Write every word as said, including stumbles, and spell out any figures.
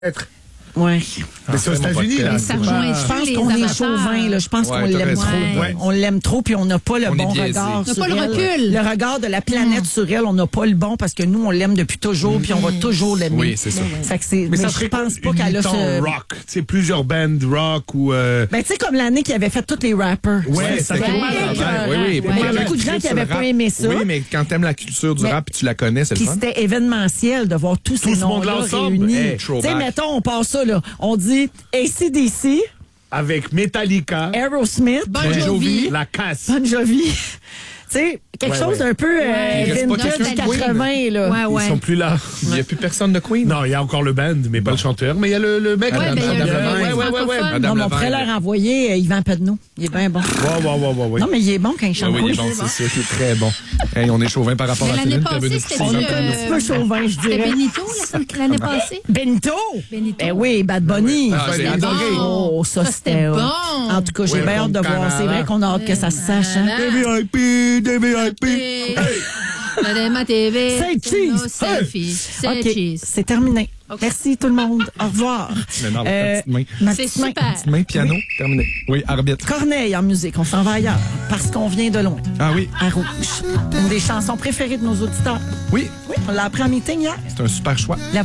Être. Ouais. Mais c'est aux États-Unis, là. Ça rejoint Je pense les qu'on est avatars. chauvin, là. Je pense Ouais, qu'on t'as l'aime raison. trop. Ouais. On l'aime trop, puis on n'a pas le On est bon biaisé. regard On n'a sur pas le elle. recul. Le regard de la planète sur elle, on n'a pas le bon parce que nous, on l'aime depuis toujours, puis on va toujours l'aimer. Oui, c'est ça. Fait que c'est, Mais mais ça je serait pense pas une qu'elle a mi-temps ce... rock. Tu sais, plusieurs bands rock ou... Euh... Ben, tu sais, comme l'année qui avait fait tous les rappers. Ouais, C'est- ça c'était fait mal, écœurant. ouais, oui, oui. Il y a Ouais. beaucoup de gens qui Sur le n'avaient pas rap. aimé ça. Oui, mais quand t'aimes la culture du Mais- rap et tu la connais, c'est le Puis fun. c'était événementiel de voir tous ces ce monde-là noms-là ensemble. réunis. Hey, Tu throwback. sais, mettons, on passe ça, là. On dit A C D C, Avec Metallica, Aerosmith, Bon Bon Jovi. Jovi. La Casse. Bon Jovi. Tu sais, quelque Ouais, chose ouais. d'un peu euh, Ouais. Il reste pas vintage quelqu'un de Queen. quatre-vingts, là. Ouais, Ils ouais. sont plus là. Il n'y a plus personne de Queen. Non, il y a encore le band, mais pas le chanteur. Mais il y a le, le mec. Ouais, là. ben, il y a Madame le- Levin. ouais, ouais, ouais, ouais, ouais. francophone. Madame Non, mais on pourrait Levin, leur envoyer euh, Yvan Pedneau. Il est bien bon. Ouais, ouais, ouais, ouais, ouais. Non, mais il est bon quand il chante. Oui, oui, il est Oui. bon, c'est ça, il est très bon. Hey, on est chauvin par rapport Mais à l'année Céline. passée, T'avais des c'était petits On est euh, un petit peu chauvin, je C'était dirais. Benito la- l'année passée. Benito. Benito. Ben oui, Bad Bunny. Ah, j'ai C'était adoré. bon. Oh, ça, Ça, c'était c'était hot. bon. En tout cas, j'ai Ouais, bien hâte de donc, voir. C'est Canada. vrai qu'on a hâte que ça se sache. Hein? Canada. D V I P, D V I P. Ma T V. C'est cheese. Selfie. C'est OK, cheese. c'est terminé. Merci tout le monde. Au revoir. Mais non, Euh, ta petite main. ma C'est petite main. super. Petite main, piano, terminé. Oui, arbitre. Corneille en musique, on s'en va ailleurs parce qu'on vient de loin, Ah oui, à Rouge. Une des chansons préférées de nos auditeurs. oui, Oui, on l'a appris en meeting hier. c'est un super choix. La